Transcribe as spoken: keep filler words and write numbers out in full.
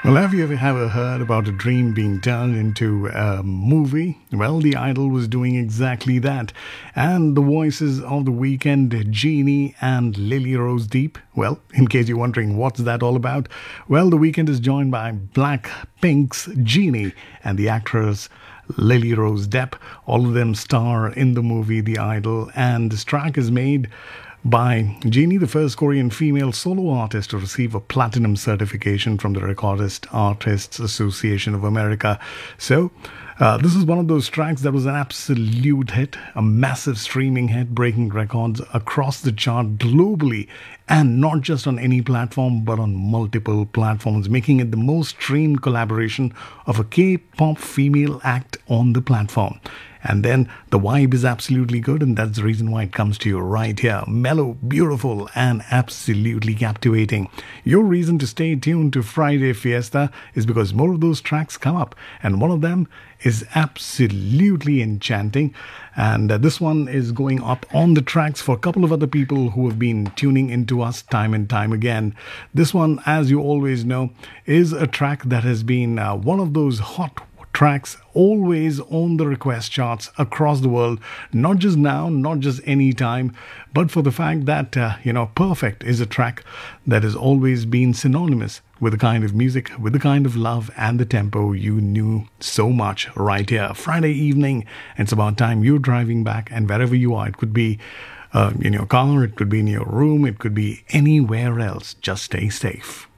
Well, have you ever, ever heard about a dream being turned into a movie? Well, The Idol was doing exactly that. And the voices of The Weeknd, Genie and Lily Rose Deep. Well, in case you're wondering what's that all about, well, The Weeknd is joined by Blackpink's Genie and the actress Lily Rose Depp. All of them star in the movie The Idol, and this track is made by Genie, the first Korean female solo artist to receive a platinum certification from the Recordist Artists Association of America. So, uh, this is one of those tracks that was an absolute hit, a massive streaming hit, breaking records across the chart globally, and not just on any platform, but on multiple platforms, making it the most streamed collaboration of a K-pop female act on the platform. And then the vibe is absolutely good, and that's the reason why it comes to you right here. Mellow, beautiful, and absolutely captivating. Your reason to stay tuned to Friday Fiesta is because more of those tracks come up, and one of them is absolutely enchanting. And uh, this one is going up on the tracks for a couple of other people who have been tuning into us time and time again. This one, as you always know, is a track that has been uh, one of those hot tracks always on the request charts across the world, not just now, not just any time, but for the fact that, uh, you know, Perfect is a track that has always been synonymous with the kind of music, with the kind of love and the tempo you knew so much right here. Friday evening, it's about time you're driving back, and wherever you are, it could be uh, in your car, it could be in your room, it could be anywhere else. Just stay safe.